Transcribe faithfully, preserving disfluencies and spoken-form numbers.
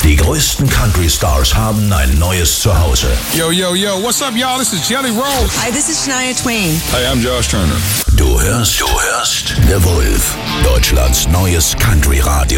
Die größten Country-Stars haben ein neues Zuhause. Yo, yo, yo, what's up, y'all? This is Jelly Roll. Hi, this is Shania Twain. Hey, I'm Josh Turner. Du hörst, du hörst The Wolf, Deutschlands neues Country-Radio.